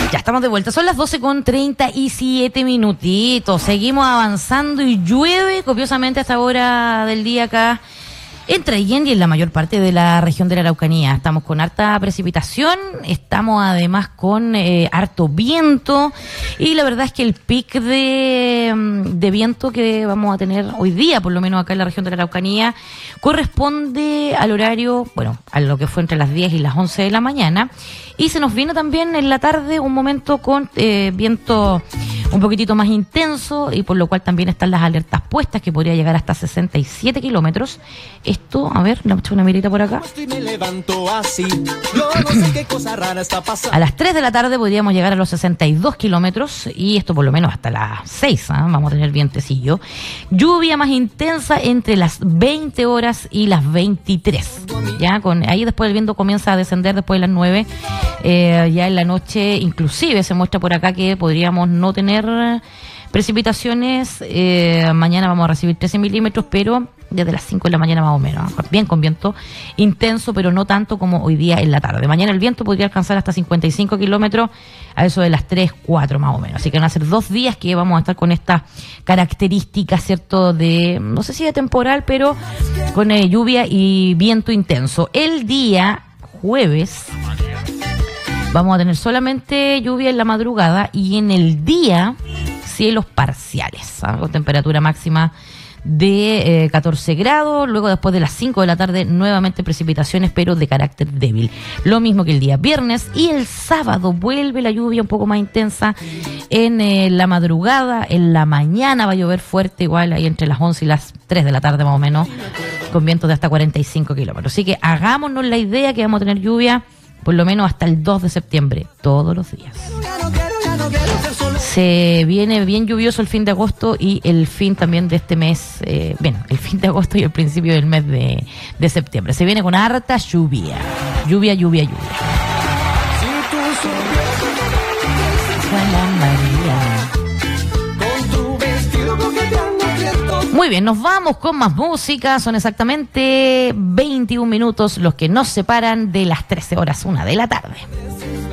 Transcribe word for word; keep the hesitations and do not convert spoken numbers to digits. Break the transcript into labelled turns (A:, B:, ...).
A: Ya estamos de vuelta, son las doce con treinta y siete minutitos, seguimos avanzando y llueve copiosamente a esta hora del día acá en Traillén y en la mayor parte de la región de la Araucanía. Estamos con harta precipitación, estamos además con eh, harto viento y la verdad es que el pic de, de viento que vamos a tener hoy día, por lo menos acá en la región de la Araucanía, corresponde al horario, bueno, a lo que fue entre las diez y las once de la mañana. Y se nos viene también en la tarde un momento con eh, viento un poquitito más intenso y por lo cual también están las alertas puestas que podría llegar hasta sesenta y siete kilómetros. Esto, a ver, le he hecho una mirita por acá. A las tres de la tarde podríamos llegar a los sesenta y dos kilómetros y esto por lo menos hasta las seis, ¿eh? Vamos a tener vientecillo. Lluvia más intensa entre las veinte horas y las veintitrés. Ya, con ahí después el viento comienza a descender después de las nueve. Eh, ya en la noche inclusive se muestra por acá que podríamos no tener precipitaciones. Eh, mañana vamos a recibir trece milímetros, pero desde las cinco de la mañana más o menos, bien con viento intenso, pero no tanto como hoy día en la tarde. Mañana el viento podría alcanzar hasta cincuenta y cinco kilómetros a eso de las tres, cuatro más o menos. Así que van a ser dos días que vamos a estar con esta característica, ¿cierto? De, no sé si de temporal, pero con eh, lluvia y viento intenso. El día jueves vamos a tener solamente lluvia en la madrugada y en el día cielos parciales, ¿sabes? Con temperatura máxima de eh, catorce grados, luego después de las cinco de la tarde nuevamente precipitaciones pero de carácter débil. Lo mismo que el día viernes y el sábado vuelve la lluvia un poco más intensa en eh, la madrugada, en la mañana va a llover fuerte igual ahí entre las once y las tres de la tarde más o menos, con vientos de hasta cuarenta y cinco kilómetros. Así que hagámonos la idea que vamos a tener lluvia por lo menos hasta el dos de septiembre, todos los días. Se viene bien lluvioso el fin de agosto y el fin también de este mes, eh, bueno, el fin de agosto y el principio del mes de, de septiembre. Se viene con harta lluvia, lluvia, lluvia, lluvia. Muy bien, nos vamos con más música. Son exactamente veintiún minutos los que nos separan de las trece horas, una de la tarde.